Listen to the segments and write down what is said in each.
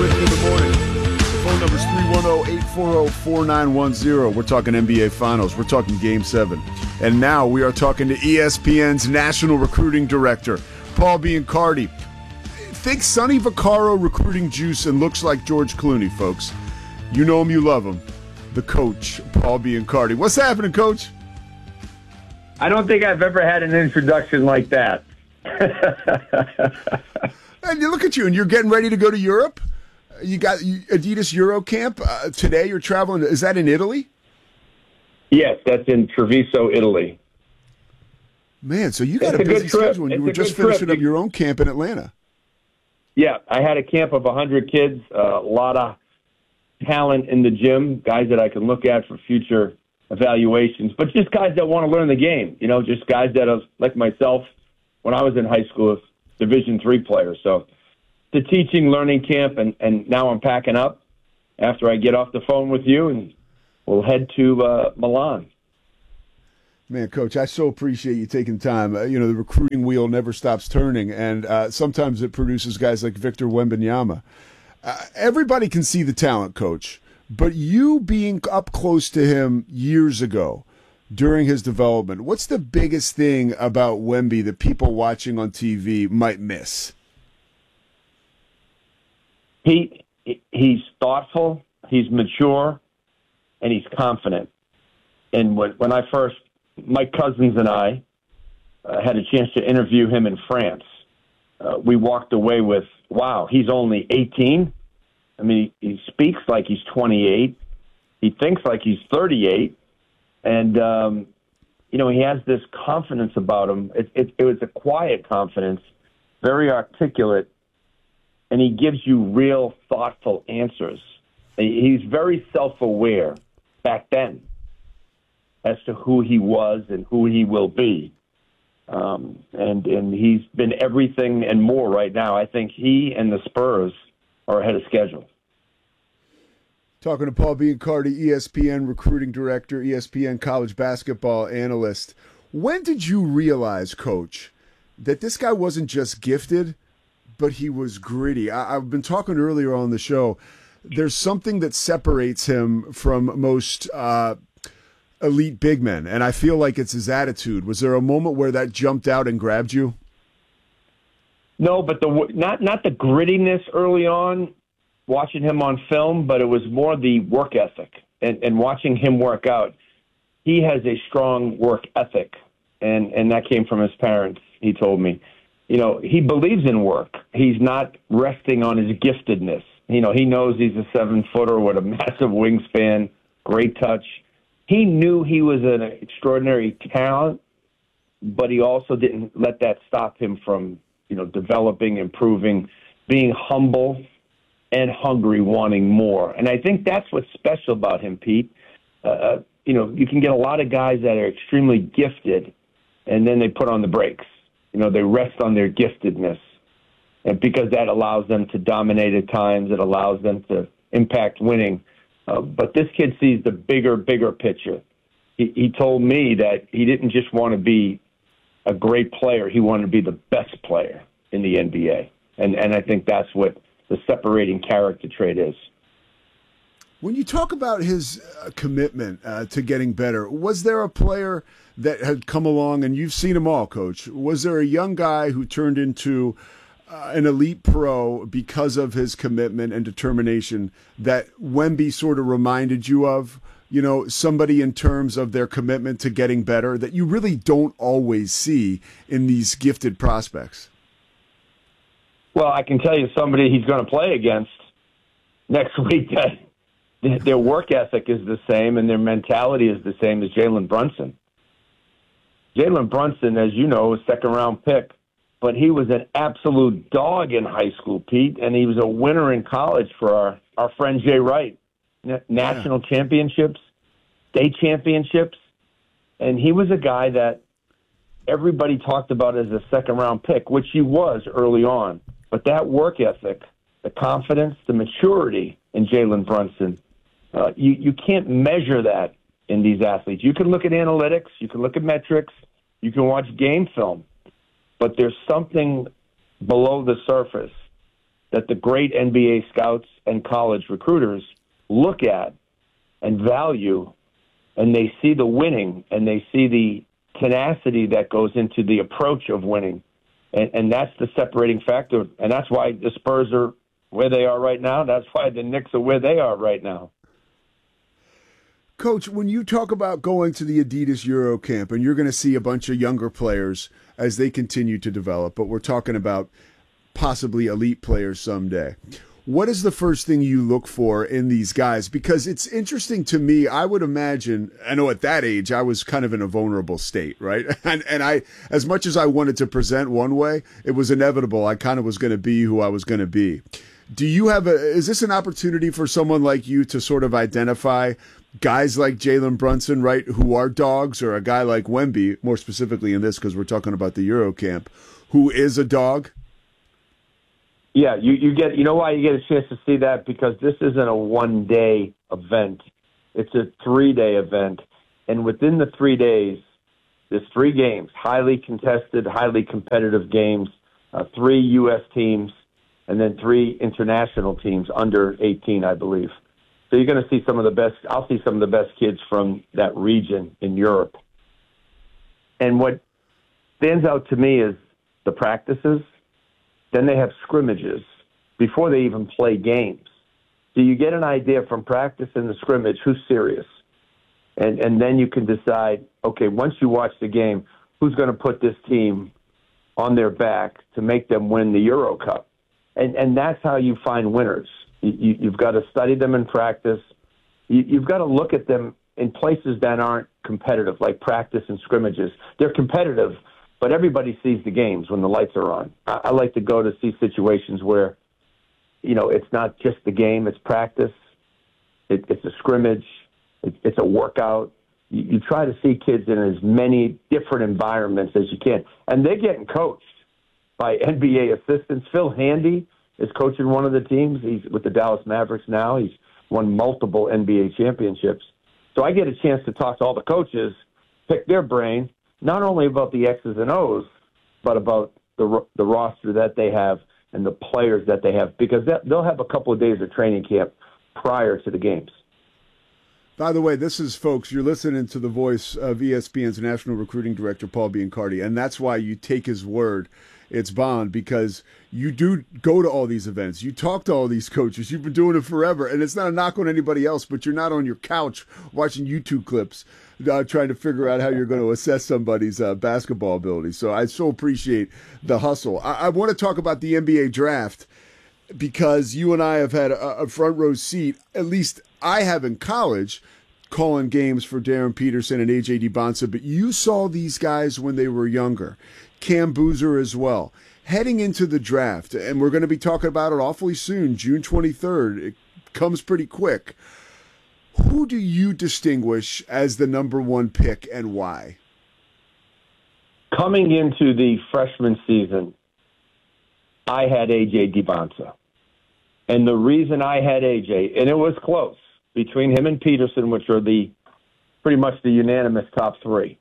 with you in the morning. The phone number is 310-840-4910. We're talking NBA Finals. We're talking Game 7. And now we are talking to ESPN's National Recruiting Director, Paul Biancardi. Think Sonny Vaccaro recruiting juice and looks like George Clooney, folks. You know him, you love him. The coach, Paul Biancardi. What's happening, Coach? I don't think I've ever had an introduction like that. And you look at you, and you're getting ready to go to Europe. You got Adidas Euro Camp today. You're traveling. Is that in Italy? Yes, that's in Treviso, Italy. Man, so you got a busy schedule, and you were just finishing up your own camp in Atlanta. Yeah, I had a camp of 100 kids, a lot of talent in the gym, guys that I can look at for future evaluations, but just guys that want to learn the game, just guys that are like myself when I was in high school, Division III player. So the teaching, learning camp, and now I'm packing up after I get off the phone with you, and we'll head to Milan. Man, Coach, I so appreciate you taking time. The recruiting wheel never stops turning, and sometimes it produces guys like Victor Wembanyama. Everybody can see the talent, Coach, but you being up close to him years ago during his development, what's the biggest thing about Wemby that people watching on TV might miss? He's thoughtful, he's mature, and he's confident. And when I first, my cousins and I had a chance to interview him in France, we walked away with, wow, he's only 18. I mean, he speaks like he's 28. He thinks like he's 38. And, he has this confidence about him. It was a quiet confidence, very articulate, and he gives you real thoughtful answers. He's very self-aware back then as to who he was and who he will be. And he's been everything and more right now. I think he and the Spurs are ahead of schedule. Talking to Paul Biancardi, ESPN recruiting director, ESPN college basketball analyst. When did you realize, Coach, that this guy wasn't just gifted, but he was gritty? I've been talking earlier on the show. There's something that separates him from most elite big men, and I feel like it's his attitude. Was there a moment where that jumped out and grabbed you? No, but not the grittiness early on, watching him on film, but it was more the work ethic and watching him work out. He has a strong work ethic, and that came from his parents, he told me. He believes in work. He's not resting on his giftedness. He knows he's a 7-footer with a massive wingspan, great touch. He knew he was an extraordinary talent, but he also didn't let that stop him from, developing, improving, being humble and hungry, wanting more. And I think that's what's special about him, Pete. You can get a lot of guys that are extremely gifted, and then they put on the brakes. They rest on their giftedness. And because that allows them to dominate at times, it allows them to impact winning. But this kid sees the bigger picture. He told me that he didn't just want to be a great player. He wanted to be the best player in the NBA. And I think that's what the separating character trait is. When you talk about his commitment to getting better, was there a player that had come along, and you've seen them all, Coach, was there a young guy who turned into an elite pro because of his commitment and determination that Wemby sort of reminded you of? Somebody in terms of their commitment to getting better that you really don't always see in these gifted prospects? Well, I can tell you somebody he's going to play against next week that their work ethic is the same and their mentality is the same as Jalen Brunson. Jalen Brunson, as you know, was a second-round pick, but he was an absolute dog in high school, Pete, and he was a winner in college for our friend Jay Wright. National championships, state championships, and he was a guy that everybody talked about as a second-round pick, which he was early on. But that work ethic, the confidence, the maturity in Jalen Brunson, you can't measure that in these athletes. You can look at analytics, you can look at metrics, you can watch game film, but there's something below the surface that the great NBA scouts and college recruiters look at and value, and they see the winning, and they see the tenacity that goes into the approach of winning. And that's the separating factor. And that's why the Spurs are where they are right now. That's why the Knicks are where they are right now. Coach, when you talk about going to the Adidas Euro Camp, and you're going to see a bunch of younger players as they continue to develop, but we're talking about possibly elite players someday, what is the first thing you look for in these guys? Because it's interesting to me. I would imagine, I know at that age, I was kind of in a vulnerable state, right? And I, as much as I wanted to present one way, it was inevitable. I kind of was going to be who I was going to be. Do you have is this an opportunity for someone like you to sort of identify guys like Jalen Brunson, right, who are dogs, or a guy like Wemby, more specifically in this because we're talking about the Euro Camp, who is a dog? Yeah, you know why you get a chance to see that? Because this isn't a one-day event. It's a 3-day event. And within the 3 days, there's 3 games, highly contested, highly competitive games, 3 U.S. teams, and then 3 international teams under 18, I believe. So you're going to see some of the best. I'll see some of the best kids from that region in Europe. And what stands out to me is the practices. Then they have scrimmages before they even play games. So you get an idea from practice and the scrimmage who's serious. And then you can decide, okay, once you watch the game, who's going to put this team on their back to make them win the Euro Cup. And that's how you find winners. You've got to study them in practice. You've got to look at them in places that aren't competitive, like practice and scrimmages. They're competitive, but everybody sees the games when the lights are on. I like to go to see situations where, it's not just the game, it's practice. It's a scrimmage. It's a workout. You try to see kids in as many different environments as you can. And they're getting coached by NBA assistants. Phil Handy is coaching one of the teams. He's with the Dallas Mavericks now. He's won multiple NBA championships. So I get a chance to talk to all the coaches, pick their brain, not only about the X's and O's, but about the roster that they have and the players that they have, because they'll have a couple of days of training camp prior to the games. By the way, this is, folks, you're listening to the voice of ESPN's National Recruiting Director, Paul Biancardi, and that's why you take his word. It's bond, because you do go to all these events. You talk to all these coaches. You've been doing it forever, and it's not a knock on anybody else, but you're not on your couch watching YouTube clips trying to figure out how you're going to assess somebody's basketball ability. So I so appreciate the hustle. I want to talk about the NBA draft, because you and I have had a front row seat, at least I have in college, calling games for Darren Peterson and A.J. Dibonsa, but you saw these guys when they were younger. Cam Boozer as well. Heading into the draft, and we're going to be talking about it awfully soon, June 23rd. It comes pretty quick. Who do you distinguish as the number 1 pick, and why? Coming into the freshman season, I had A.J. Dibonsa. And the reason I had A.J., and it was close, between him and Peterson, which are pretty much the unanimous top 3.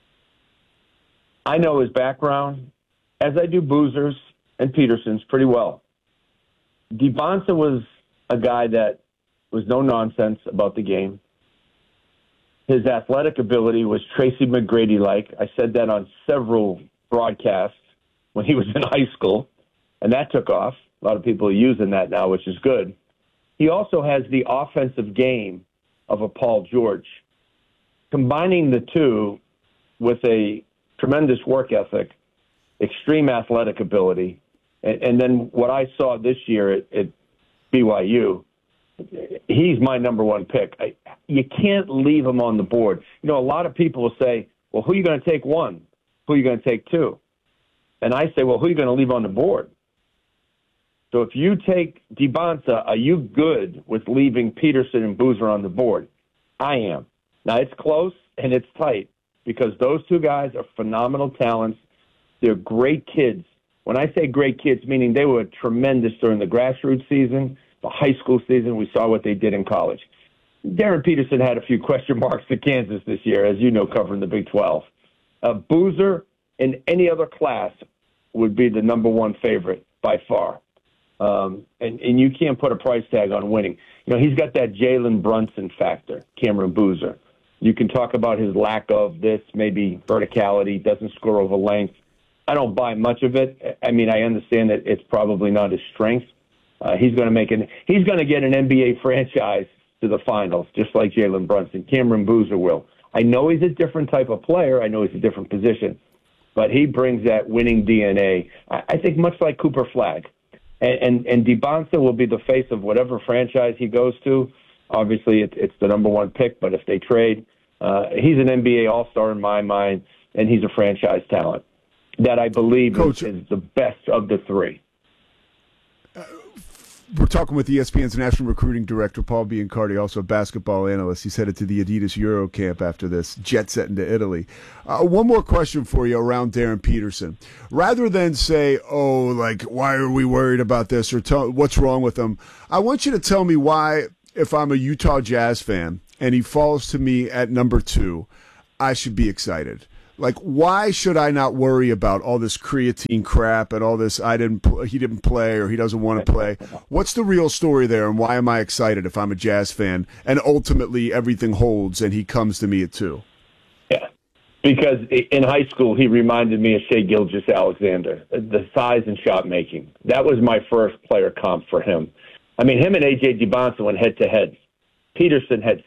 I know his background, as I do Boozer's and Peterson's pretty well. Dibonsa was a guy that was no nonsense about the game. His athletic ability was Tracy McGrady-like. I said that on several broadcasts when he was in high school, and that took off. A lot of people are using that now, which is good. He also has the offensive game of a Paul George. Combining the two with a tremendous work ethic, extreme athletic ability, and then what I saw this year at BYU, he's my number 1 pick. You can't leave him on the board. A lot of people will say, well, who are you going to take 1? Who are you going to take 2? And I say, well, who are you going to leave on the board? So if you take Dibonsa, are you good with leaving Peterson and Boozer on the board? I am. Now, it's close and it's tight, because those 2 guys are phenomenal talents. They're great kids. When I say great kids, meaning they were tremendous during the grassroots season, the high school season. We saw what they did in college. Darren Peterson had a few question marks to Kansas this year, as you know, covering the Big 12. Boozer in any other class would be the number 1 favorite by far. and you can't put a price tag on winning. He's got that Jalen Brunson factor, Cameron Boozer. You can talk about his lack of this, maybe verticality, doesn't score over length. I don't buy much of it. I mean, I understand that it's probably not his strength. He's going to get an NBA franchise to the finals, just like Jalen Brunson. Cameron Boozer will. I know he's a different type of player. I know he's a different position, but he brings that winning DNA. I think much like Cooper Flagg. And DeBonsa will be the face of whatever franchise he goes to. Obviously, it's the number one pick, but if they trade, he's an NBA All-Star in my mind, and he's a franchise talent that I believe is the best of the three. We're talking with ESPN's national recruiting director, Paul Biancardi, also a basketball analyst. He's headed to the Adidas Euro camp after this, jet setting to Italy. One more question for you around Darren Peterson. Rather than say, why are we worried about this or what's wrong with him, I want you to tell me why, if I'm a Utah Jazz fan and he falls to me at number 2, I should be excited. Why should I not worry about all this creatine crap and all this he didn't play or he doesn't want to play? What's the real story there, and why am I excited if I'm a Jazz fan and ultimately everything holds and he comes to me at 2? Yeah, because in high school he reminded me of Shai Gilgeous-Alexander, the size and shot making. That was my first player comp for him. I mean, him and A.J. DeBonsa went head-to-head. Peterson had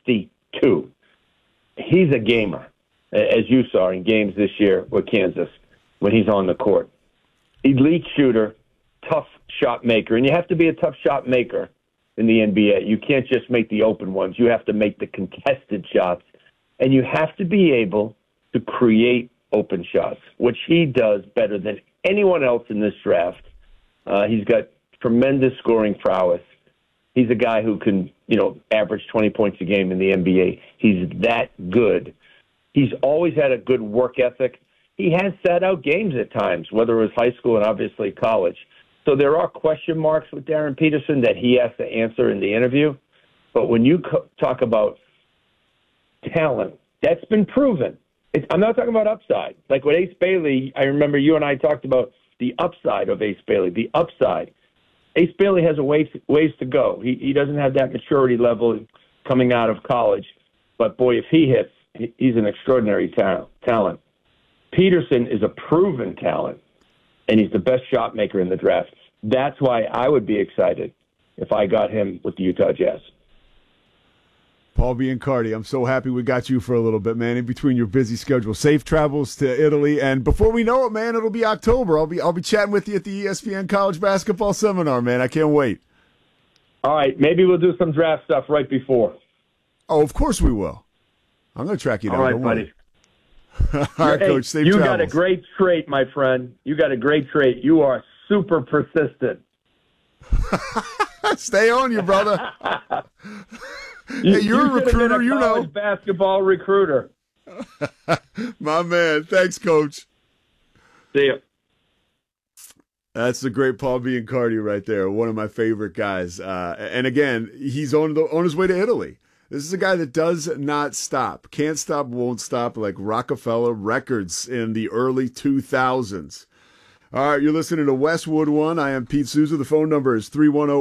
62. He's a gamer, as you saw in games this year with Kansas when he's on the court. Elite shooter, tough shot maker. And you have to be a tough shot maker in the NBA. You can't just make the open ones. You have to make the contested shots. And you have to be able to create open shots, which he does better than anyone else in this draft. He's got tremendous scoring prowess. He's a guy who can, average 20 points a game in the NBA. He's that good. He's always had a good work ethic. He has sat out games at times, whether it was high school and obviously college. So there are question marks with Darren Peterson that he has to answer in the interview. But when you talk about talent, that's been proven. I'm not talking about upside. Like with Ace Bailey, I remember you and I talked about the upside of Ace Bailey. The upside. Ace Bailey has a ways to go. He doesn't have that maturity level coming out of college. But, boy, if he hits, he's an extraordinary talent. Peterson is a proven talent, and he's the best shot maker in the draft. That's why I would be excited if I got him with the Utah Jazz. Paul Biancardi, I'm so happy we got you for a little bit, man, in between your busy schedule. Safe travels to Italy, and before we know it, man, it'll be October. I'll be chatting with you at the ESPN College Basketball Seminar, man. I can't wait. All right, maybe we'll do some draft stuff right before. Oh, of course we will. I'm going to track you down. All right, buddy. All right, Coach. Safe you travels. Got a great trait, my friend. You got a great trait. You are super persistent. Stay on you, brother. Hey, you're a recruiter, you know. Basketball recruiter. My man. Thanks, Coach. See ya. That's the great Paul Biancardi right there, one of my favorite guys. And again, he's on his way to Italy. This is a guy that does not stop. Can't stop, won't stop, like Rockefeller Records in the early 2000s. All right, you're listening to Westwood One. I am Pete Souza. The phone number is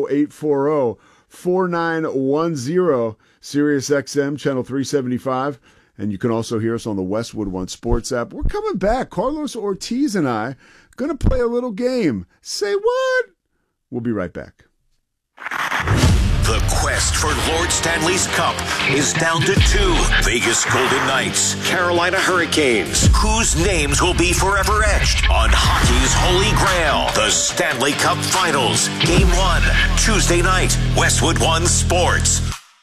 310-840-4910, Sirius XM, channel 375. And you can also hear us on the Westwood One Sports app. We're coming back. Carlos Ortiz and I going to play a little game. Say what? We'll be right back. The quest for Lord Stanley's Cup is down to 2. Vegas Golden Knights, Carolina Hurricanes. Whose names will be forever etched on hockey's holy grail? The Stanley Cup Finals. Game 1, Tuesday night. Westwood One Sports.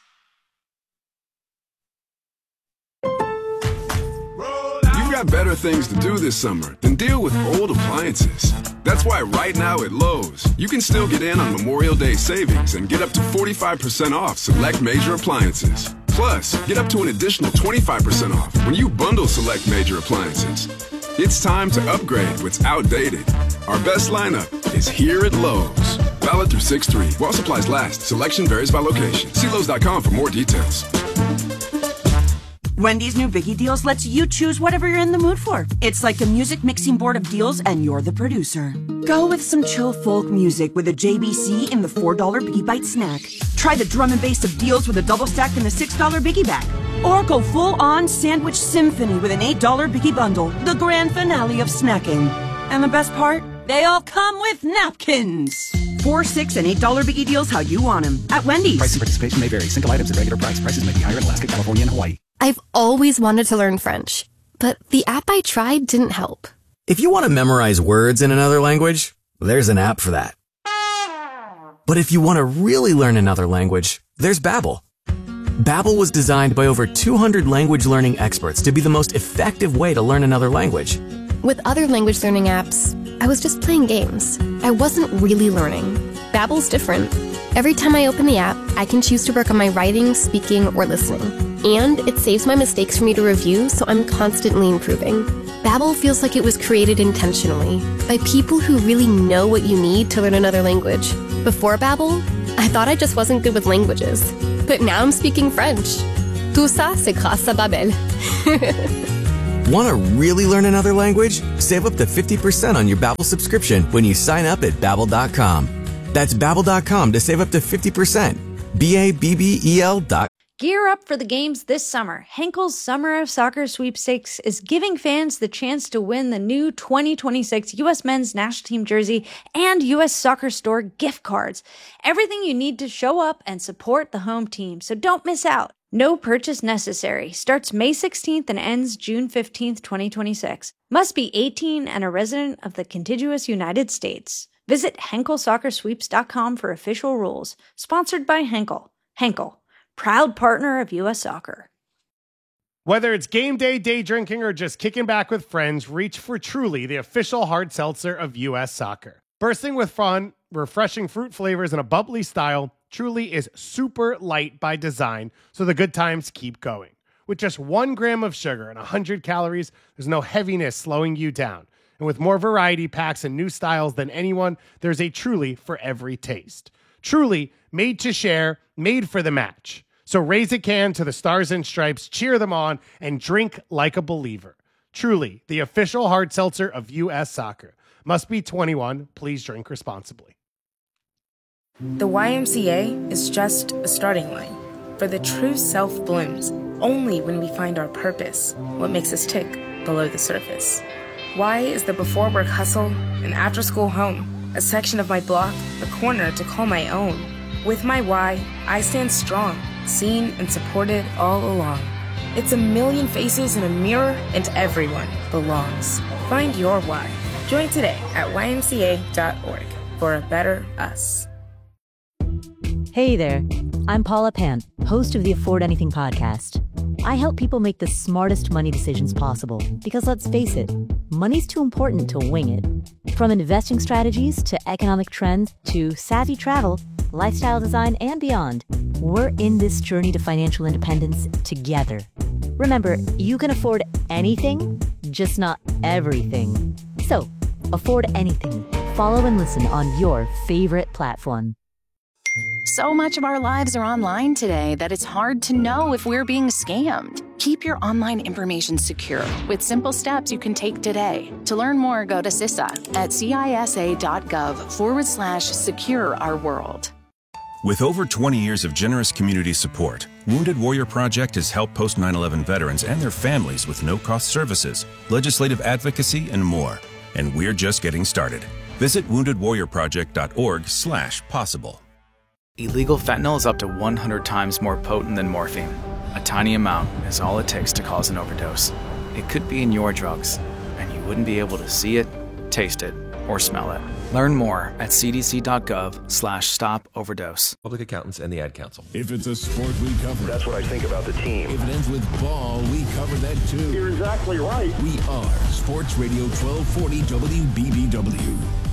You've got better things to do this summer than deal with old appliances. That's why right now at Lowe's, you can still get in on Memorial Day savings and get up to 45% off select major appliances. Plus, get up to an additional 25% off when you bundle select major appliances. It's time to upgrade what's outdated. Our best lineup is here at Lowe's. Valid through 6/3. While supplies last, selection varies by location. See Lowe's.com for more details. Wendy's new Biggie Deals lets you choose whatever you're in the mood for. It's like a music mixing board of deals, and you're the producer. Go with some chill folk music with a JBC in the $4 Biggie Bite snack. Try the drum and bass of deals with a double stack in the $6 Biggie Bag. Or go full-on sandwich symphony with an $8 Biggie Bundle, the grand finale of snacking. And the best part? They all come with napkins. $4, $6, and $8 Biggie deals how you want them at Wendy's. Price and participation may vary. Single items at regular price. Prices may be higher in Alaska, California, and Hawaii. I've always wanted to learn French, but the app I tried didn't help. If you want to memorize words in another language, there's an app for that. But if you want to really learn another language, there's Babbel. Babbel was designed by over 200 language learning experts to be the most effective way to learn another language. With other language learning apps, I was just playing games. I wasn't really learning. Babbel's different. Every time I open the app, I can choose to work on my writing, speaking, or listening. And it saves my mistakes for me to review, so I'm constantly improving. Babbel feels like it was created intentionally by people who really know what you need to learn another language. Before Babbel, I thought I just wasn't good with languages. But now I'm speaking French. Tout ça, c'est grâce à Babbel. Want to really learn another language? Save up to 50% on your Babbel subscription when you sign up at Babbel.com. That's Babbel.com to save up to 50%. Babbel.com. Gear up for the games this summer. Henkel's Summer of Soccer Sweepstakes is giving fans the chance to win the new 2026 U.S. Men's National Team jersey and U.S. Soccer Store gift cards. Everything you need to show up and support the home team, so don't miss out. No purchase necessary. Starts May 16th and ends June 15th, 2026. Must be 18 and a resident of the contiguous United States. Visit HenkelSoccerSweeps.com for official rules. Sponsored by Henkel. Henkel, proud partner of U.S. Soccer. Whether it's game day, day drinking, or just kicking back with friends, reach for Truly, the official hard seltzer of U.S. Soccer. Bursting with fun, refreshing fruit flavors, and a bubbly style, Truly is super light by design, so the good times keep going. With just 1 gram of sugar and 100 calories, there's no heaviness slowing you down. And with more variety packs and new styles than anyone, there's a Truly for every taste. Truly, made to share, made for the match. So raise a can to the Stars and Stripes, cheer them on, and drink like a believer. Truly, the official hard seltzer of U.S. Soccer. Must be 21. Please drink responsibly. The YMCA is just a starting line, for the true self blooms only when we find our purpose, what makes us tick below the surface. Y is the before work hustle, an after school home, a section of my block, a corner to call my own. With my Y, I stand strong, seen and supported all along. It's a million faces in a mirror, and everyone belongs. Find your Y. Join today at ymca.org for a better us. Hey there, I'm Paula Pant, host of the Afford Anything podcast. I help people make the smartest money decisions possible because, let's face it, money's too important to wing it. From investing strategies to economic trends to savvy travel, lifestyle design, and beyond, we're in this journey to financial independence together. Remember, you can afford anything, just not everything. So, afford anything. Follow and listen on your favorite platform. So much of our lives are online today that it's hard to know if we're being scammed. Keep your online information secure with simple steps you can take today. To learn more, go to CISA at cisa.gov/secure our world. With over 20 years of generous community support, Wounded Warrior Project has helped post 9/11 veterans and their families with no-cost services, legislative advocacy, and more. And we're just getting started. Visit woundedwarriorproject.org/possible. Illegal fentanyl is up to 100 times more potent than morphine. A tiny amount is all it takes to cause an overdose. It could be in your drugs, and you wouldn't be able to see it, taste it, or smell it. Learn more at cdc.gov/stop-overdose. Public accountants and the Ad Council. If it's a sport, we cover it. That's what I think about the team. If it ends with ball, we cover that too. You're exactly right. We are Sports Radio 1240 WBBW.